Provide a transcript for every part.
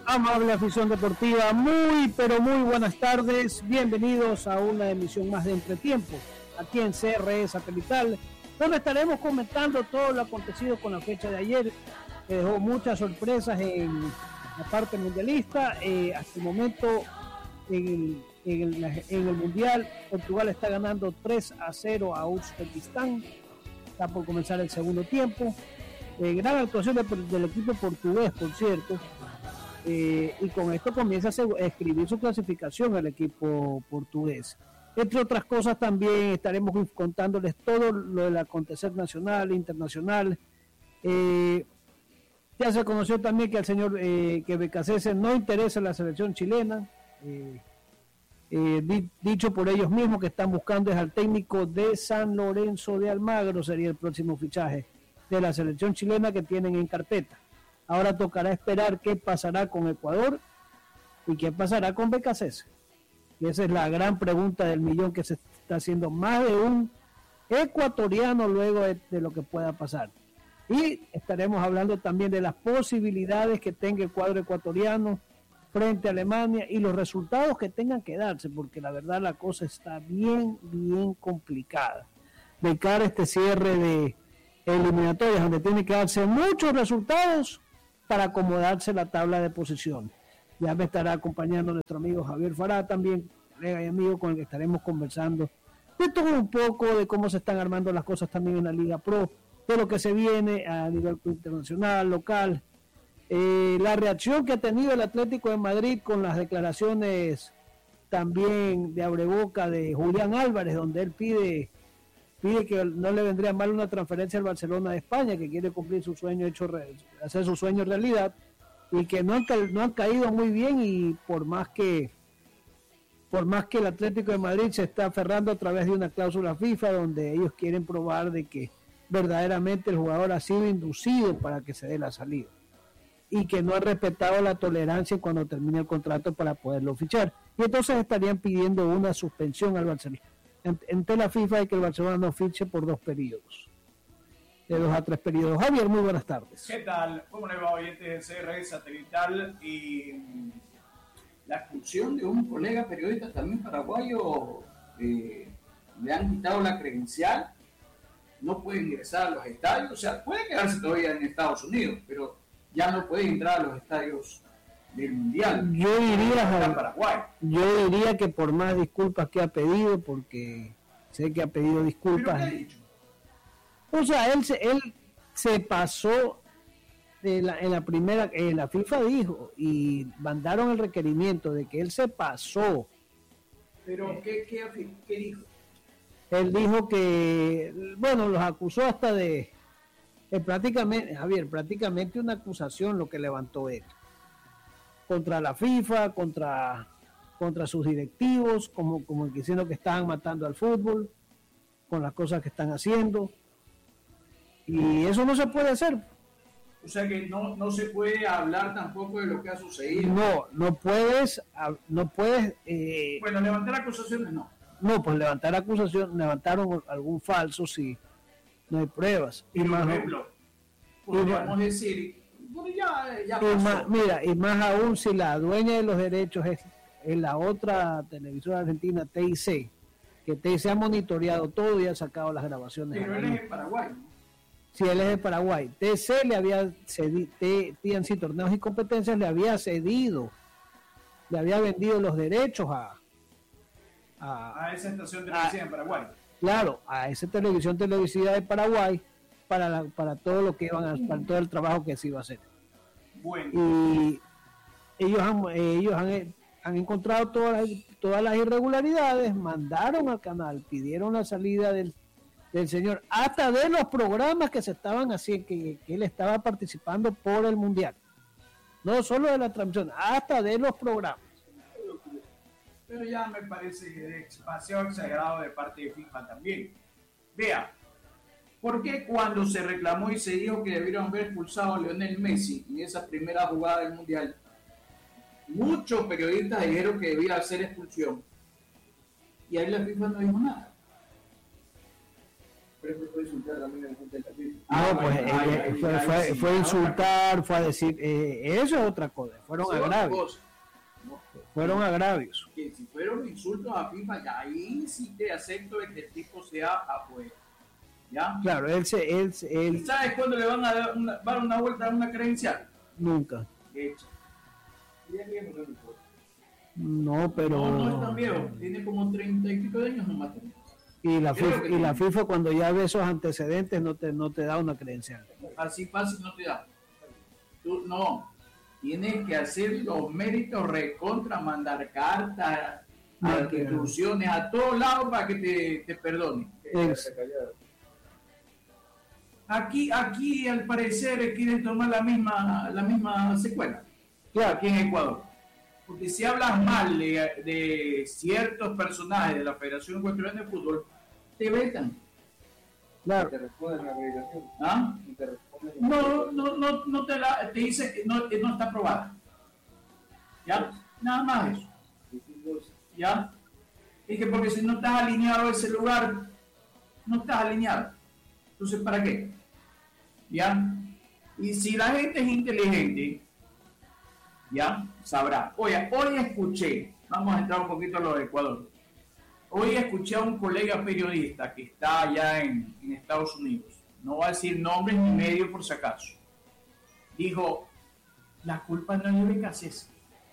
Amable afición deportiva, muy pero muy buenas tardes, bienvenidos a una emisión más de Entretiempo, aquí en CRE Satelital, donde estaremos comentando todo lo acontecido con la fecha de ayer, que dejó muchas sorpresas en la parte mundialista. Hasta el momento en el Mundial, Portugal está ganando 3-0 a Uzbekistán, está por comenzar el segundo tiempo, gran actuación del equipo portugués, por cierto. Y con esto comienza a escribir su clasificación el equipo portugués. Entre otras cosas, también estaremos contándoles todo lo del acontecer nacional e internacional. Ya se conoció también que al señor que Becasese no interesa la selección chilena. Dicho por ellos mismos que están buscando es al técnico de San Lorenzo de Almagro, sería el próximo fichaje de la selección chilena que tienen en carpeta. Ahora tocará esperar qué pasará con Ecuador y qué pasará con Becasese. Y esa es la gran pregunta del millón que se está haciendo más de un ecuatoriano luego de lo que pueda pasar. Y estaremos hablando también de las posibilidades que tenga el cuadro ecuatoriano frente a Alemania y los resultados que tengan que darse, porque la verdad la cosa está bien complicada. De cara a este cierre de eliminatorias, donde tiene que darse muchos resultados para acomodarse la tabla de posiciones. Ya me estará acompañando nuestro amigo Javier Farah, también colega y amigo con el que estaremos conversando de todo un poco, de cómo se están armando las cosas también en la Liga Pro, de lo que se viene a nivel internacional, local, la reacción que ha tenido el Atlético de Madrid con las declaraciones también de abreboca de Julián Álvarez, donde él pide que no le vendría mal una transferencia al Barcelona de España, que quiere cumplir su sueño, hacer su sueño realidad, y que no han caído muy bien, y por más que el Atlético de Madrid se está aferrando a través de una cláusula FIFA donde ellos quieren probar de que verdaderamente el jugador ha sido inducido para que se dé la salida y que no ha respetado la tolerancia cuando termine el contrato para poderlo fichar, y entonces estarían pidiendo una suspensión al Barcelona ante la FIFA, de que el Barcelona no fiche por 2 periodos, de 2 a 3 periodos. Javier, muy buenas tardes. ¿Qué tal? ¿Cómo le va, oyentes de CRE Satelital? Y la expulsión de un colega periodista también paraguayo, le han quitado la credencial, no puede ingresar a los estadios, o sea, puede quedarse todavía en Estados Unidos, pero ya no puede entrar a los estadios del Mundial. Yo diría que por más disculpas que ha pedido, porque sé que ha pedido disculpas. ¿Pero qué ha dicho? O sea, él se pasó en la primera, la FIFA dijo, y mandaron el requerimiento de que él se pasó. ¿Pero qué dijo? Él dijo que, bueno, los acusó hasta de prácticamente una acusación lo que levantó él contra la FIFA, contra sus directivos, como diciendo que estaban matando al fútbol con las cosas que están haciendo, y eso no se puede hacer. O sea que no se puede hablar tampoco de lo que ha sucedido. No puedes. Bueno, levantar acusaciones no, pues levantaron algún falso si no hay pruebas. Y por ejemplo, podríamos decir, bueno, ya pasó. Y más aún si la dueña de los derechos es la otra televisora argentina, TIC, que TIC ha monitoreado todo y ha sacado las grabaciones. Pero él es de Paraguay, ¿no? Sí, él es de Paraguay. TIC le había cedido, TNC Torneos y Competencias le había vendido los derechos a esa estación televisiva en Paraguay. Claro, a esa televisión televisiva de Paraguay para todo lo que para todo el trabajo que se iba a hacer. Bueno. Y ellos han encontrado todas las irregularidades, mandaron al canal, pidieron la salida del señor, hasta de los programas que se estaban haciendo, que él estaba participando por el Mundial. No solo de la transmisión, hasta de los programas. Pero ya me parece demasiado exagerado de parte de FIFA también. Vea, ¿por qué cuando se reclamó y se dijo que debieron haber expulsado a Lionel Messi en esa primera jugada del Mundial, muchos periodistas dijeron que debía hacer expulsión? Y ahí la FIFA no dijo nada. Fue insultar, fue a decir, eso es otra cosa, fueron agravios. Fueron agravios. Que si fueron insultos a FIFA, ya ahí sí te acepto de que el tipo sea afuera. ¿Ya? Claro, él ¿Sabes cuándo le van a dar una vuelta a una credencial? Nunca. Hecha. No, pero... No es tan viejo, tiene como 30 y pico de años nomás. Y la FIFA cuando ya ve esos antecedentes no te da una credencial. Así fácil no te da. Tú no. Tienes que hacer los méritos recontra, mandar cartas a instituciones, a todos lados para que te perdonen. Aquí al parecer quieren tomar la misma secuela. Claro. Aquí en Ecuador. Porque si hablas mal de ciertos personajes de la Federación Ecuatoriana de Fútbol, te vetan. Claro. ¿Te responden la acreditación? ¿Ah? No te dice que no está aprobada. ¿Ya? Nada más eso. ¿Ya? Es que porque si no estás alineado a ese lugar, no estás alineado. Entonces, ¿para qué? ¿Ya? Y si la gente es inteligente, ya sabrá. Oye, hoy escuché, vamos a entrar un poquito a lo de Ecuador. Hoy escuché a un colega periodista que está allá en Estados Unidos. No voy a decir nombres ni medios por si acaso. Dijo, la culpa no es de Becasés.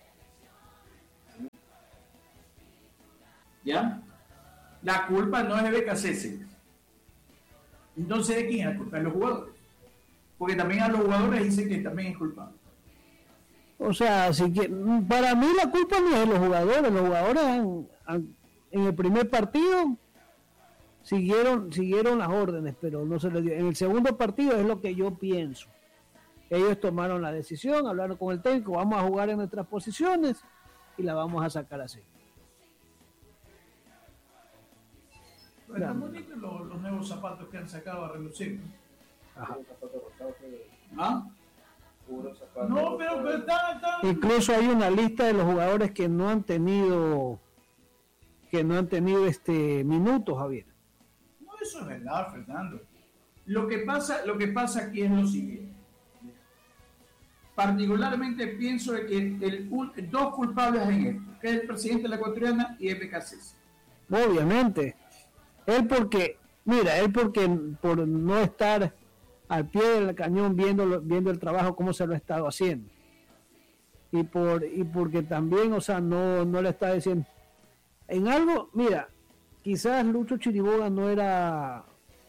¿Ya? La culpa no es de Becasés. Entonces, ¿de quién es la culpa? De los jugadores. Porque también a los jugadores dicen que también es culpable. O sea, para mí la culpa no es de los jugadores. Los jugadores en el primer partido siguieron las órdenes, pero no se les dio. En el segundo partido es lo que yo pienso. Ellos tomaron la decisión, hablaron con el técnico, vamos a jugar en nuestras posiciones y la vamos a sacar así. Pero están bonitos los nuevos zapatos que han sacado a relucir. Ajá. ¿Ah? No, pero está... Incluso hay una lista de los jugadores que no han tenido minutos, Javier. No, eso es verdad, Fernando. Lo que pasa aquí es lo siguiente. Particularmente pienso de que dos culpables en esto, que es el presidente de la Ecuatoriana y Becasés. Obviamente. Él porque por no estar al pie del cañón viendo el trabajo cómo se lo ha estado haciendo. Y porque también, o sea, no le está diciendo en algo, mira, quizás Lucho Chiriboga no era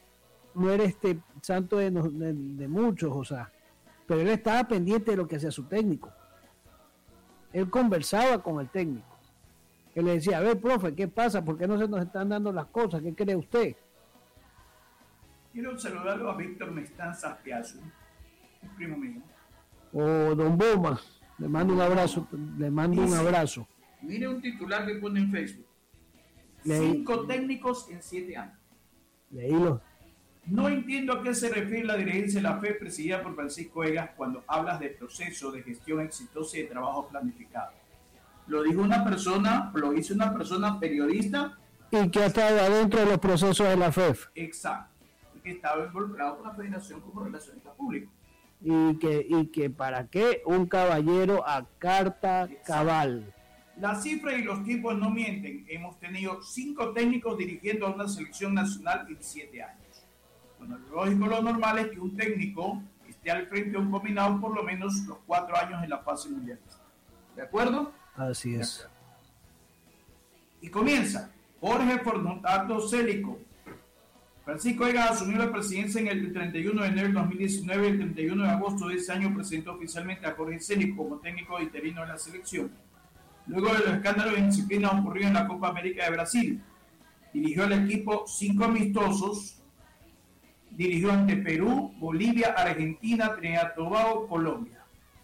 santo de muchos, o sea, pero él estaba pendiente de lo que hacía su técnico. Él conversaba con el técnico. Él le decía, a ver, profe, ¿qué pasa? ¿Por qué no se nos están dando las cosas? ¿Qué cree usted? Quiero saludarlo a Víctor Mestanza Piazzo, un primo mío. O Don Boma, le mando un abrazo, un abrazo. Mire un titular que pone en Facebook. 5 técnicos en 7 años. Leílo. No entiendo a qué se refiere la dirigencia de la FE presidida por Francisco Egas cuando hablas de proceso de gestión exitosa y de trabajo planificado. Lo dijo una persona, lo hizo una persona periodista. Y que ha estado adentro de los procesos de la FEF. Exacto. Y que estaba involucrado con la Federación como relacionista público. Y que para qué un caballero a carta Exacto. Cabal. Las cifras y los tiempos no mienten. Hemos tenido 5 técnicos dirigiendo a una selección nacional en 7 años. Bueno, lo lógico, lo normal es que un técnico esté al frente de un combinado por lo menos los 4 años en la fase mundial. ¿De acuerdo? Así es. Y comienza. Jorge Fortunato Célico. Francisco Egas asumió la presidencia en el 31 de enero del 2019 y el 31 de agosto de ese año presentó oficialmente a Jorge Célico como técnico interino de la selección. Luego de los escándalos de indisciplina ocurridos en la Copa América de Brasil, dirigió al equipo 5 amistosos, dirigió ante Perú, Bolivia, Argentina, Trinidad y Tobago, Colombia.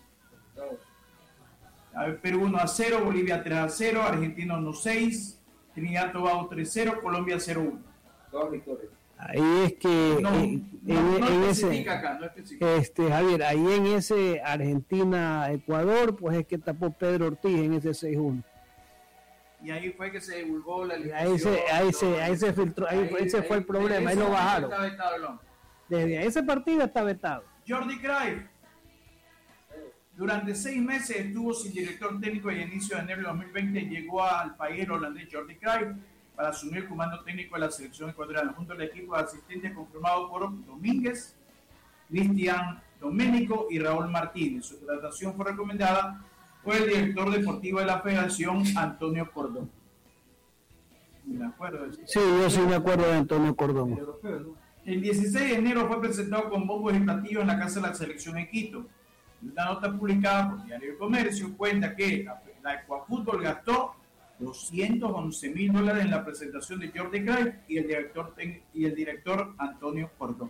Perú 1-0, Bolivia 3-0, Argentina 1-6, Trinidad y Tobago 3-0, Colombia 0-1. Todas victorias. Ahí es que no especifica acá, no especifica. Javier, ahí en ese Argentina-Ecuador, pues es que tapó Pedro Ortiz en ese 6-1. Y ahí fue que se divulgó la Y alineación. ahí se filtró, ese fue el problema, ahí lo bajaron. Está vetado el hombre. Desde ese partido está vetado. Jordi Cruyff. Durante 6 meses estuvo sin director técnico y a inicio de enero de 2020 llegó al país holandés Jordi Cruyff para asumir el comando técnico de la selección ecuatoriana, junto al equipo de asistentes conformado por Domínguez, Cristian Doménico y Raúl Martínez. Su contratación fue recomendada por el director deportivo de la Federación, Antonio Cordón. Me acuerdo de eso. Sí, yo sí me acuerdo de Antonio Cordón. El 16 de enero fue presentado con bombos y platillos en la casa de la selección en Quito. Una nota publicada por Diario de Comercio cuenta que la Ecuafútbol gastó $211,000 en la presentación de Jordi Cruyff y el director Antonio Cordón.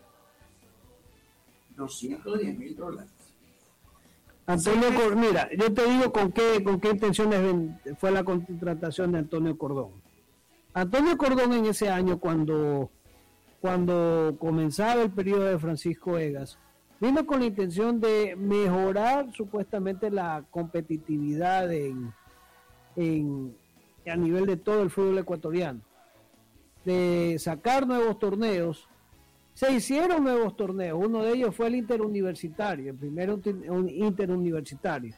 $210,000. Antonio Cordón, mira, yo te digo con qué intenciones fue la contratación de Antonio Cordón. Antonio Cordón en ese año, cuando comenzaba el periodo de Francisco Egas, vino con la intención de mejorar supuestamente la competitividad a nivel de todo el fútbol ecuatoriano, de sacar nuevos torneos. Se hicieron nuevos torneos, uno de ellos fue el interuniversitario, el primero un interuniversitario,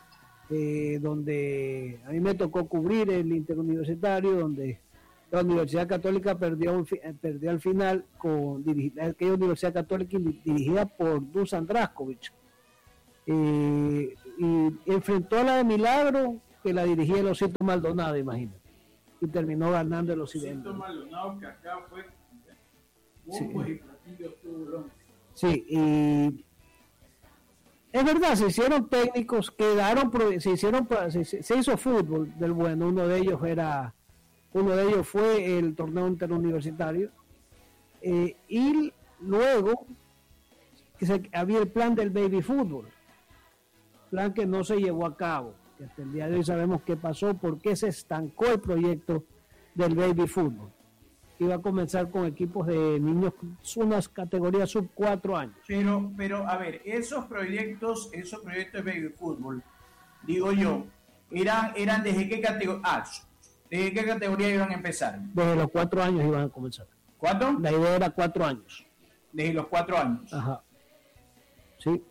donde a mí me tocó cubrir el interuniversitario, donde la Universidad Católica perdió al final con aquella Universidad Católica dirigida por Dusan Draskovic, y enfrentó a la de Milagro, que la dirigía el Osito Maldonado, imagínate, y terminó ganando el Occidente. Osito Maldonado, que acá fue bombos y platillos tuvo. Sí, y es verdad, se hicieron técnicos, se hizo fútbol del bueno. Uno de ellos fue el torneo interuniversitario, y luego había el plan del baby fútbol, plan que no se llevó a cabo, que hasta el día de hoy sabemos qué pasó, por qué se estancó el proyecto del baby fútbol. Iba a comenzar con equipos de niños, unas categorías sub 4 años. Pero a ver, esos proyectos de baby fútbol, digo yo, eran desde qué categoría, ¿desde qué categoría iban a empezar? Desde los 4 años iban a comenzar. ¿Cuánto? La idea era 4 años. Desde los 4 años. Ajá. Sí.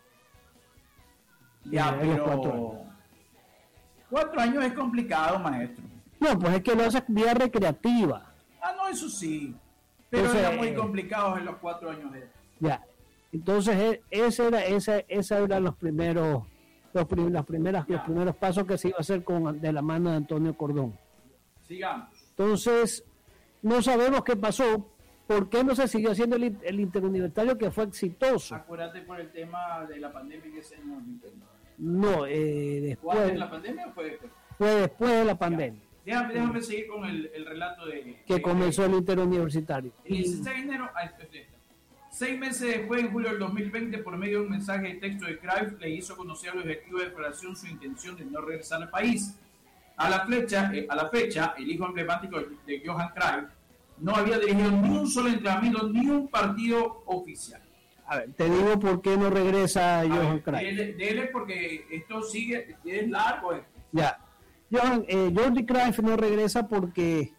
Ya, desde pero 4 años. 4 años es complicado, maestro. No, pues es que lo hace vía recreativa. Ah, no, eso sí. Pero Entonces, eran muy complicados en los 4 años de... Ya. Entonces, esa eran los primeros pasos que se iba a hacer de la mano de Antonio Cordón. Sigamos. Entonces, no sabemos qué pasó, por qué no se siguió haciendo el interuniversitario, que fue exitoso. Acuérdate por el tema de la pandemia que ese año. No, ¿Fue antes después de la pandemia o fue después? fue después de la pandemia Déjame seguir con el relato que comenzó el interuniversitario. El 16 de enero, 6 meses después, en julio del 2020, por medio de un mensaje de texto de Cruyff, le hizo conocer a los directivos de la Federación su intención de no regresar al país. A la fecha, el hijo emblemático de Johan Cruyff no había dirigido ni un solo entrenamiento, ni un partido oficial. A ver, te digo por qué no regresa Johan Cruyff. Dele porque esto sigue, es largo. Ya. Jordi Cruyff no regresa porque,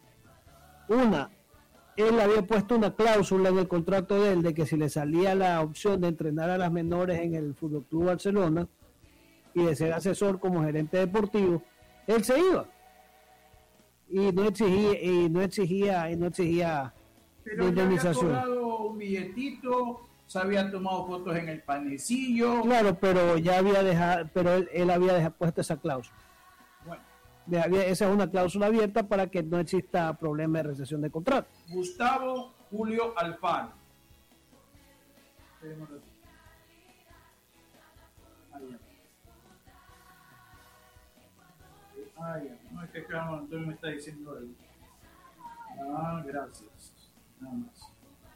él había puesto una cláusula en el contrato de él de que si le salía la opción de entrenar a las menores en el Fútbol Club Barcelona y de ser asesor como gerente deportivo, él se iba. Y no exigía Pero indemnización. había cobrado un billetito, se había tomado fotos en el panecillo. Claro, pero él había puesto esa cláusula. Bueno, Esa es una cláusula abierta para que no exista problema de rescisión de contrato. Gustavo Julio Alfaro. No es que Carlos Antonio me está diciendo algo. Gracias. Nada más.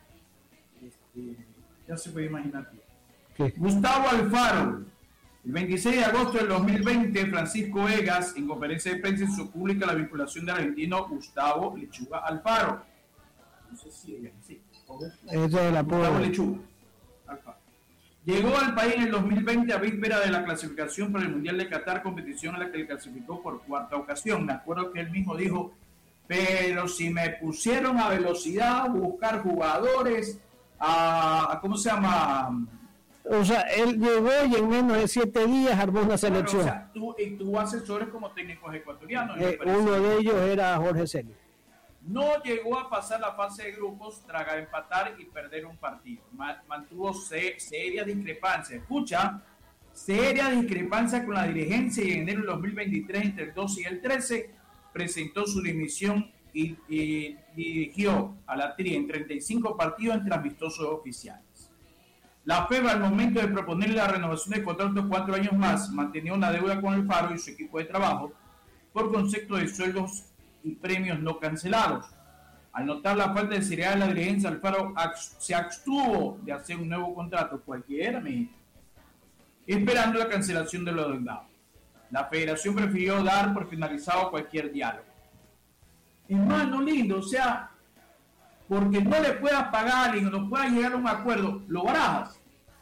Ya se puede imaginar. ¿Qué? Gustavo Alfaro. El 26 de agosto del 2020, Francisco Egas, en conferencia de prensa, hizo pública la vinculación del argentino Gustavo Lechuga Alfaro. No sé si ella, sí. Ese es el apodo. Gustavo Lechuga Alfaro. Llegó al país en el 2020 a víspera de la clasificación para el Mundial de Qatar, competición en la que le clasificó por cuarta ocasión. Me acuerdo que él mismo dijo, pero si me pusieron a velocidad, a buscar jugadores, ¿cómo se llama? O sea, él llegó y en menos de 7 días armó una selección. Claro, o sea, tuvo asesores como técnicos ecuatorianos. Uno de ellos era Jorge Celio. No llegó a pasar la fase de grupos tras empatar y perder un partido. Mantuvo serias discrepancias. Escucha, serias discrepancias con la dirigencia y en enero del 2023, entre el 12 y el 13, presentó su dimisión y dirigió a la TRI en 35 partidos entre amistosos oficiales. La FEBA, al momento de proponerle la renovación de contrato de 4 años más, mantenía una deuda con el Faro y su equipo de trabajo por concepto de sueldos y premios no cancelados. Al notar la falta de seriedad de la dirigencia, Alfaro se abstuvo de hacer un nuevo contrato, cualquiera, esperando la cancelación de los deudados. La federación prefirió dar por finalizado cualquier diálogo. Hermano lindo, o sea, porque no le puedas pagar a alguien o no pueda llegar a un acuerdo, lo barajas.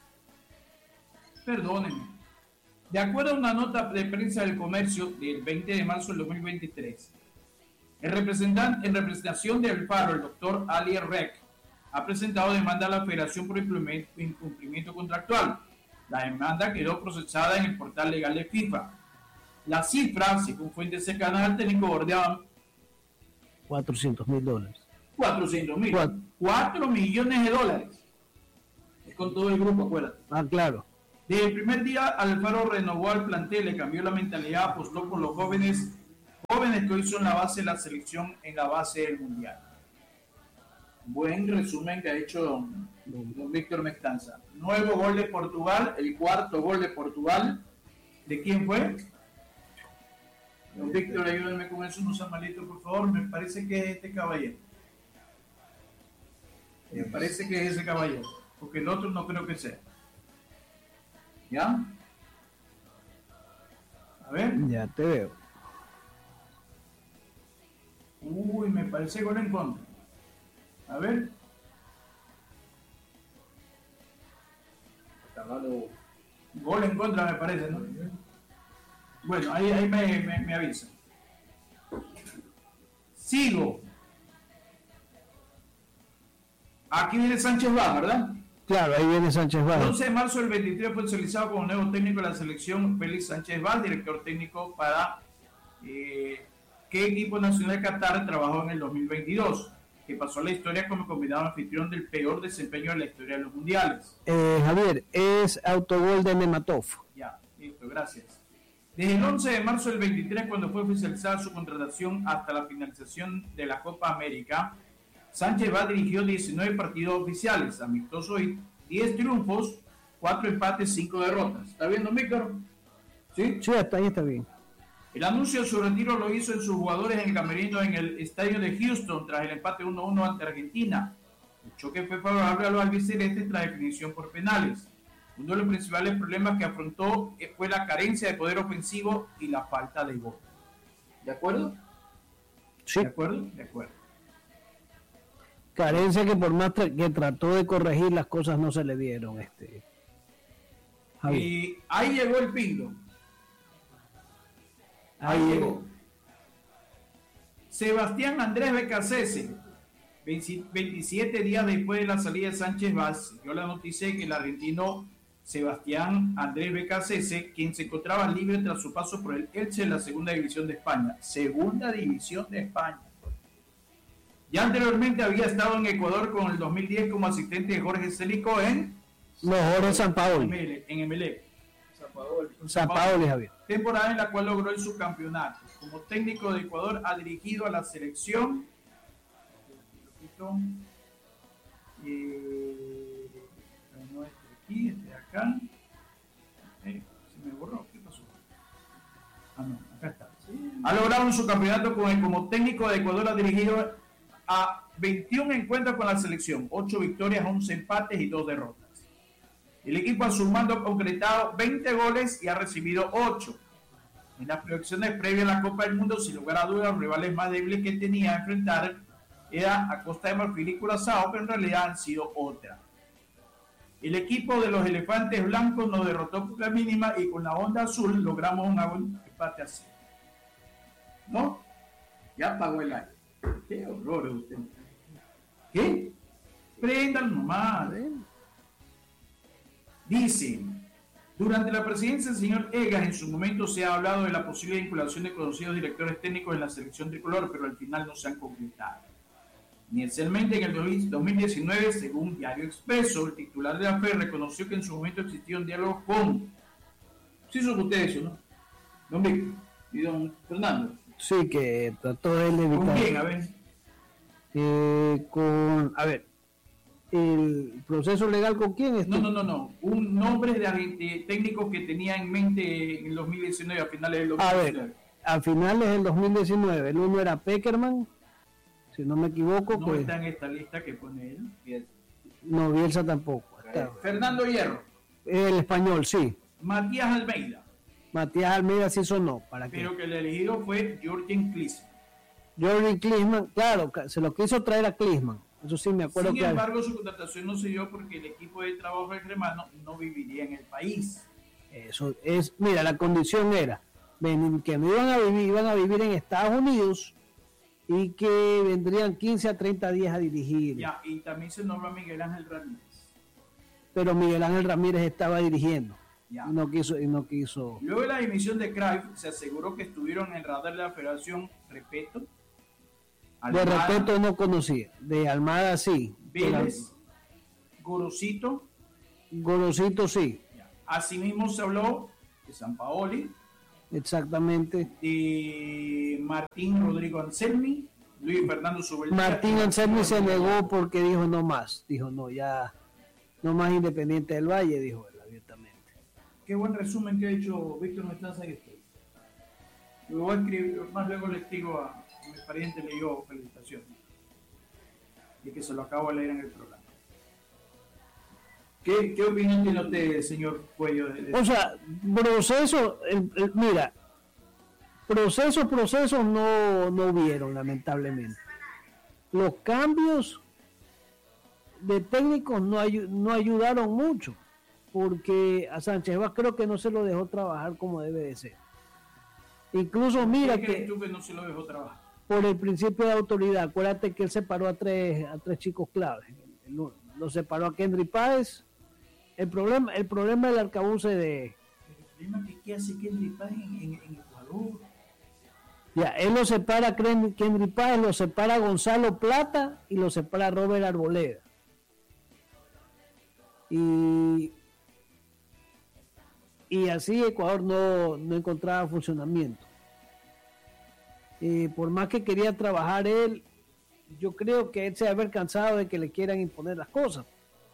Perdónenme. De acuerdo a una nota de prensa del comercio del 20 de marzo del 2023, el representante en representación del Faro, el doctor Ali Rek, ha presentado demanda a la Federación por incumplimiento contractual. La demanda quedó procesada en el portal legal de FIFA. Las cifras, según fuentes cercanas al técnico, bordeaban $400,000. 400,000. 4 millones de dólares. Es con todo el grupo, acuérdate. Ah, claro. Desde el primer día, Alfaro renovó al plantel, le cambió la mentalidad, apostó por los jóvenes que hoy son la base de la selección en la base del Mundial. Buen resumen que ha hecho don Víctor Mestanza. Nuevo gol de Portugal, el cuarto gol de Portugal. ¿De quién fue? Don Víctor, ayúdenme con eso, no sea malito, por favor. Me parece que es este caballero. Me parece que es ese caballero, porque el otro no creo que sea. ¿Ya? A ver. Ya te veo. Uy, me parece gol en contra. A ver. Gol en contra me parece, ¿no? Bueno, ahí me avisa. Sigo. Aquí viene Sánchez Vaz, ¿verdad? Claro, ahí viene Sánchez Vaz. El 11 de marzo del 23 fue seleccionado como nuevo técnico de la selección Félix Sánchez Vaz, director técnico para qué equipo nacional de Qatar trabajó en el 2022, que pasó a la historia como combinado anfitrión del peor desempeño de la historia de los mundiales. Javier, es autogol de Nematov. Ya, listo, gracias. Desde el 11 de marzo del 23, cuando fue oficializada su contratación, hasta la finalización de la Copa América, Sánchez Vaz dirigió 19 partidos oficiales, amistosos y 10 triunfos, 4 empates, 5 derrotas. ¿Está viendo, Víctor? ¿Sí? Sí, hasta ahí está bien. El anuncio de su retiro lo hizo en sus jugadores en el camerino en el estadio de Houston tras el empate 1-1 ante Argentina. El choque fue favorable a los albicelestes tras definición por penales. Uno de los principales problemas que afrontó fue la carencia de poder ofensivo y la falta de gol. ¿De acuerdo? Sí. ¿De acuerdo? De acuerdo. Carencia que por más que trató de corregir, las cosas no se le dieron. Y ahí llegó el Pingo. Ahí llegó. Sebastián Andrés Becasese, 27 días después de la salida de Sánchez Vaz, dio la noticia de que el argentino Sebastián Andrés Becasese, quien se encontraba libre tras su paso por el Elche en la segunda división de España. Segunda división de España. Ya anteriormente había estado en Ecuador con el 2010 como asistente de Jorge Celico en Jorge Sampaoli. En MLE. Sampaoli, Javier. Temporada en la cual logró el subcampeonato. Como técnico de Ecuador ha dirigido a la selección. No, aquí, acá. Se me borró, ¿qué pasó? No, acá está. Ha logrado un subcampeonato como técnico de Ecuador, ha dirigido a 21 encuentros con la selección, 8 victorias, 11 empates y 2 derrotas. El equipo a su mando ha concretado 20 goles y ha recibido 8. En las proyecciones previas a la Copa del Mundo, sin lugar a dudas, los rivales más débiles que tenía a enfrentar era a Costa de Marfil y Curazao, pero en realidad han sido otras. El equipo de los elefantes blancos nos derrotó por la mínima y con la onda azul logramos un empate así. ¿No? Ya apagó el aire. Qué horror usted. ¿Qué? Prendan nomás. Dice, durante la presidencia del señor Egas, en su momento se ha hablado de la posible vinculación de conocidos directores técnicos en la selección tricolor, pero al final no se han concretado. Inicialmente en el 2019, según Diario Expreso, el titular de la FE reconoció que en su momento existía un diálogo con... Sí, eso que usted eso, ¿no? Don Víctor y don Fernando. Sí, que trató de evitar. ¿Con quién? A ver. A ver, ¿el proceso legal con quién está? No. Un nombre de técnicos que tenía en mente en el 2019, a finales del 2019. A ver, a finales del 2019, el uno era Peckerman, si no me equivoco. No pues, está en esta lista que pone él. Bielsa. No, Bielsa tampoco. Está. Fernando Hierro. El español, sí. Matías Almeida. Matías Almeida sí sonó. ¿Para qué? Pero que el elegido fue Jürgen Klinsmann. Jürgen Klinsmann, claro, se lo quiso traer a Klinsmann. Eso sí me acuerdo. Sin embargo, su contratación no se dio porque el equipo de trabajo del germano no viviría en el país. Eso es, mira, la condición era que no iban a vivir en Estados Unidos y que vendrían 15 a 30 días a dirigir. Ya, y también se nombra Miguel Ángel Ramírez. Pero Miguel Ángel Ramírez estaba dirigiendo. Ya. Y no quiso. Luego de la dimisión de Cruyff, se aseguró que estuvieron en el radar de la federación, repito. De respeto no conocía. De Almada sí. Vélez, Gorosito. Gorosito sí. Ya. Asimismo se habló de Sampaoli. Exactamente. De Martín Rodrigo Anselmi, Luis Fernando Subeldia. Martín Anselmi se negó porque dijo no más. Dijo no, ya no más Independiente del Valle, dijo él abiertamente. Qué buen resumen que ha hecho Víctor Mestanza en esto. Lo voy a escribir, más luego le escribo a mi pariente, le digo felicitaciones. Y que se lo acabo de leer en el programa. ¿Qué opinión tiene usted, señor Cuello? O sea, proceso, mira, procesos no hubieron, lamentablemente. Los cambios de técnicos no ayudaron mucho, porque a Sánchez Vaz creo que no se lo dejó trabajar como debe de ser. Incluso mira que tú que no se lo dejó trabajar? Por el principio de autoridad, acuérdate que él separó a tres chicos claves. Lo separó a Kendry Páez. El problema del arcabuce de... El problema es que ¿qué hace Kendry Páez en Ecuador? Ya, él lo separa a Kendry Páez, lo separa a Gonzalo Plata y lo separa a Robert Arboleda. Y así Ecuador no encontraba funcionamiento. Por más que quería trabajar él, yo creo que él se debe haber cansado de que le quieran imponer las cosas.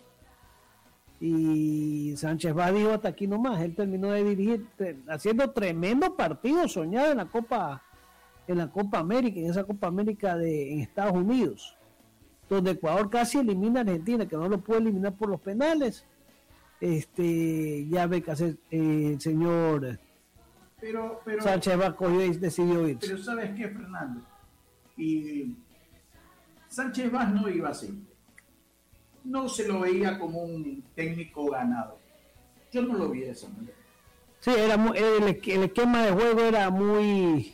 Y Sánchez Vaz dijo hasta aquí nomás. Él terminó de dirigir haciendo tremendo partido soñado en la Copa América, en esa Copa América en Estados Unidos, donde Ecuador casi elimina a Argentina, que no lo puede eliminar por los penales. Ya ve que hace el señor pero Sánchez Vaz cogió y decidió irse. Pero ¿sabes qué, Fernando? Y Sánchez Vaz no iba así. No se lo veía como un técnico ganado. Yo no lo vi de esa manera. Sí, el esquema de juego era muy...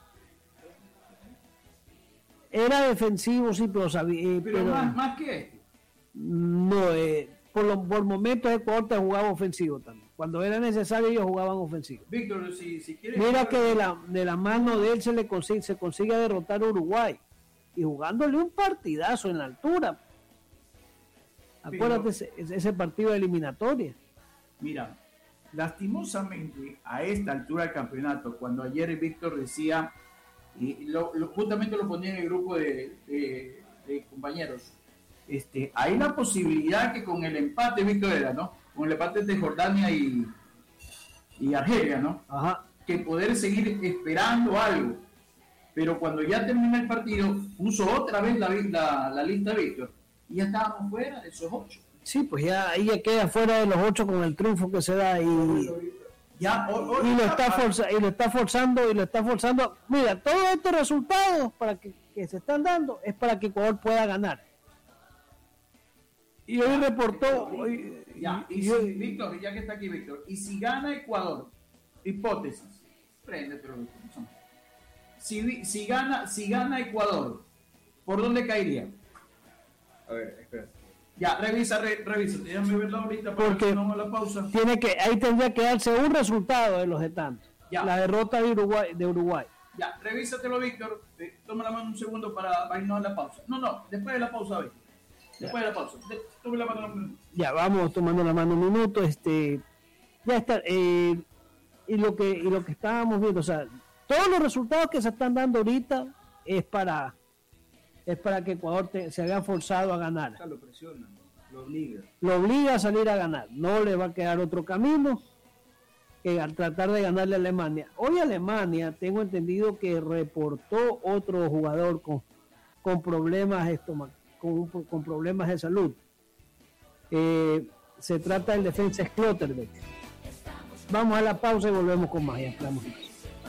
Era defensivo, sí, pero sabía... pero más que este. No, por momentos Ecuador te jugaba ofensivo también. Cuando era necesario ellos jugaban ofensivo. Víctor, si quieres... Mira que de la mano de él se consigue derrotar a Uruguay. Y jugándole un partidazo en la altura. Acuérdate ese partido de eliminatoria. Mira, lastimosamente a esta altura del campeonato, cuando ayer Víctor decía, y justamente lo ponía en el grupo de compañeros, hay la posibilidad que con el empate, Víctor era, ¿no? Con el empate de Jordania y Argelia, ¿no? Ajá. Que poder seguir esperando algo. Pero cuando ya termina el partido, puso otra vez la lista Víctor. Y ya estábamos fuera de esos 8. Sí, pues ahí ya queda fuera de los 8 con el triunfo que se da y lo está forzando. Mira, todos estos resultados para que se están dando es para que Ecuador pueda ganar. Y hoy reportó. Ya, Víctor, ya que está aquí Víctor, y si gana Ecuador, hipótesis, prende, pero si gana Ecuador, ¿por dónde caería? A ver, espera. Ya, revisa, déjame verla ahorita para Porque que no la pausa. ahí tendría que darse un resultado de los de tanto. Ya. La derrota de Uruguay. Ya, revísatelo, Víctor. Toma la mano un segundo para irnos a la pausa. No, después de la pausa, Víctor. Después de la pausa. Tome la mano un minuto. Ya, vamos tomando la mano un minuto. Ya está. Y lo que estábamos viendo, o sea, todos los resultados que se están dando ahorita es para que Ecuador se haya forzado a ganar. Lo presiona, lo obliga. Lo obliga a salir a ganar. No le va a quedar otro camino que tratar de ganarle a Alemania. Hoy Alemania, tengo entendido que reportó otro jugador con problemas con problemas de salud. Se trata del defensa Schlotterbeck. Vamos a la pausa y volvemos con más. Ya hablamos más.